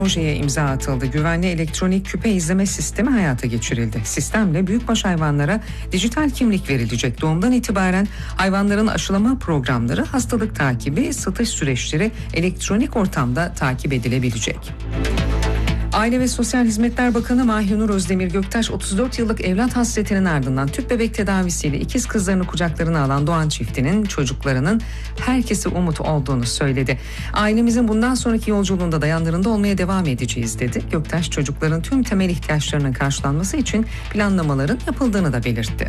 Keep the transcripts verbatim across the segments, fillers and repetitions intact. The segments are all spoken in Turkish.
Projeye imza atıldı. Güvenli elektronik küpe izleme sistemi hayata geçirildi. Sistemle büyükbaş hayvanlara dijital kimlik verilecek. Doğumdan itibaren hayvanların aşılama programları, hastalık takibi, satış süreçleri elektronik ortamda takip edilebilecek. Aile ve Sosyal Hizmetler Bakanı Mahinur Özdemir Göktaş, otuz dört yıllık evlat hasretinin ardından tüp bebek tedavisiyle ikiz kızlarını kucaklarına alan Doğan çiftinin çocuklarının herkese umut olduğunu söyledi. Ailemizin bundan sonraki yolculuğunda da yanlarında olmaya devam edeceğiz dedi. Göktaş, çocukların tüm temel ihtiyaçlarının karşılanması için planlamaların yapıldığını da belirtti.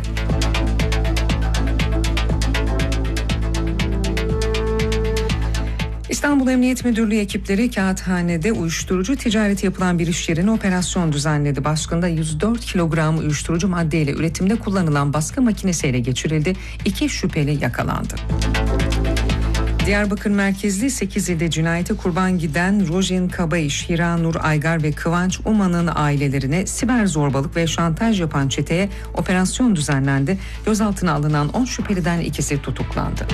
İstanbul Emniyet Müdürlüğü ekipleri Kağıthane'de uyuşturucu ticareti yapılan bir iş yerine operasyon düzenledi. Baskında yüz dört kilogram uyuşturucu maddeyle üretimde kullanılan baskı makinesi ele geçirildi. İki şüpheli yakalandı. Diyarbakır merkezli sekiz ilde cinayete kurban giden Rojin Kabayiş, Hira Nur Aygar ve Kıvanç Uman'ın ailelerine siber zorbalık ve şantaj yapan çeteye operasyon düzenlendi. Gözaltına alınan on şüpheliden ikisi tutuklandı.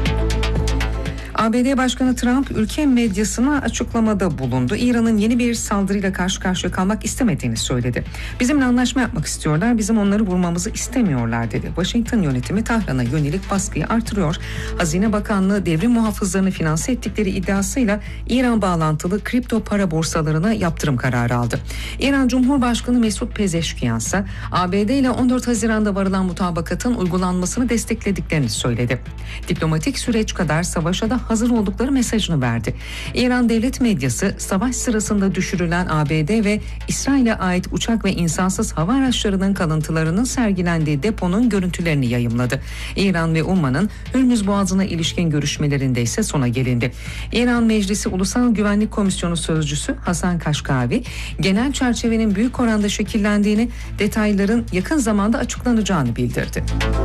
A B D Başkanı Trump ülke medyasına açıklamada bulundu. İran'ın yeni bir saldırıyla karşı karşıya kalmak istemediğini söyledi. Bizimle anlaşma yapmak istiyorlar, bizim onları vurmamızı istemiyorlar dedi. Washington yönetimi Tahran'a yönelik baskıyı artırıyor. Hazine Bakanlığı devrim muhafızlarını finanse ettikleri iddiasıyla İran bağlantılı kripto para borsalarına yaptırım kararı aldı. İran Cumhurbaşkanı Mesut Pezeşkiyan ise A B D ile on dört Haziran'da varılan mutabakatın uygulanmasını desteklediklerini söyledi. Diplomatik süreç kadar savaşa da hazır oldukları mesajını verdi. İran devlet medyası savaş sırasında düşürülen A B D ve İsrail'e ait uçak ve insansız hava araçlarının kalıntılarının sergilendiği deponun görüntülerini yayımladı. İran ve Umman'ın Hürmüz Boğazı'na ilişkin görüşmelerinde ise sona gelindi. İran Meclisi Ulusal Güvenlik Komisyonu Sözcüsü Hasan Kaşgavi, genel çerçevenin büyük oranda şekillendiğini, detayların yakın zamanda açıklanacağını bildirdi.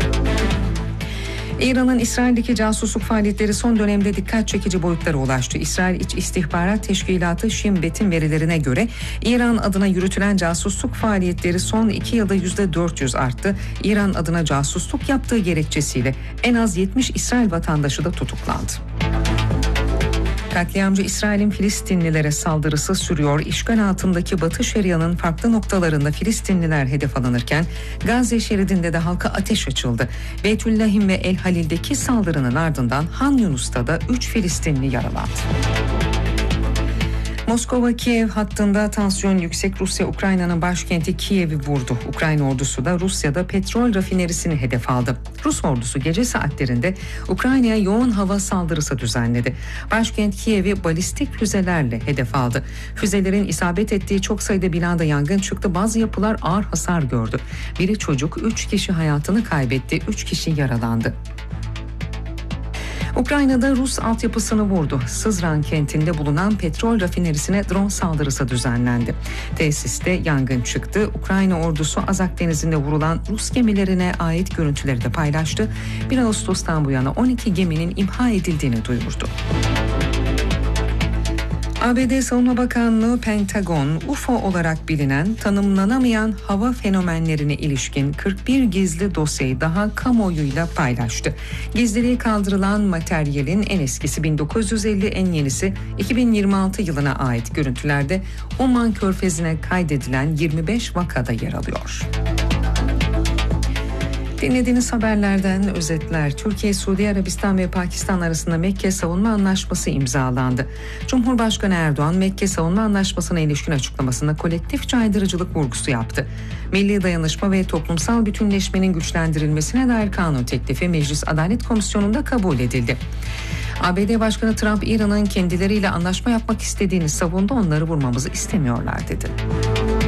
İran'ın İsrail'deki casusluk faaliyetleri son dönemde dikkat çekici boyutlara ulaştı. İsrail İç İstihbarat Teşkilatı Shin Bet'in verilerine göre İran adına yürütülen casusluk faaliyetleri son iki yılda yüzde dört yüz arttı. İran adına casusluk yaptığı gerekçesiyle en az yetmiş İsrail vatandaşı da tutuklandı. Katliamcı İsrail'in Filistinlilere saldırısı sürüyor. İşgal altındaki Batı Şeria'nın farklı noktalarında Filistinliler hedef alınırken Gazze şeridinde de halka ateş açıldı. Beytüllahim ve El Halil'deki saldırının ardından Han Yunus'ta da üç Filistinli yaralandı. Moskova-Kiev hattında tansiyon yüksek. Rusya Ukrayna'nın başkenti Kiev'i vurdu. Ukrayna ordusu da Rusya'da petrol rafinerisini hedef aldı. Rus ordusu gece saatlerinde Ukrayna'ya yoğun hava saldırısı düzenledi. Başkent Kiev'i balistik füzelerle hedef aldı. Füzelerin isabet ettiği çok sayıda binada yangın çıktı. Bazı yapılar ağır hasar gördü. Biri çocuk, üç kişi hayatını kaybetti, üç kişi yaralandı. Ukrayna'da Rus altyapısını vurdu. Sızran kentinde bulunan petrol rafinerisine drone saldırısı düzenlendi. Tesiste yangın çıktı. Ukrayna ordusu Azak Denizi'nde vurulan Rus gemilerine ait görüntüleri de paylaştı. bir Ağustos'tan bu yana on iki geminin imha edildiğini duyurdu. A B D Savunma Bakanlığı Pentagon, U F O olarak bilinen tanımlanamayan hava fenomenlerine ilişkin kırk bir gizli dosyayı daha kamuoyuyla paylaştı. Gizliliği kaldırılan materyalin en eskisi bin dokuz yüz elli, en yenisi iki bin yirmi altı yılına ait görüntülerde Oman Körfezi'ne kaydedilen yirmi beş vakada yer alıyor. Dinlediğiniz haberlerden özetler. Türkiye, Suudi Arabistan ve Pakistan arasında Mekke Savunma Anlaşması imzalandı. Cumhurbaşkanı Erdoğan, Mekke Savunma Anlaşması'na ilişkin açıklamasında kolektif caydırıcılık vurgusu yaptı. Milli dayanışma ve toplumsal bütünleşmenin güçlendirilmesine dair kanun teklifi Meclis Adalet Komisyonu'nda kabul edildi. A B D Başkanı Trump, İran'ın kendileriyle anlaşma yapmak istediğini savundu, onları vurmamızı istemiyorlar dedi.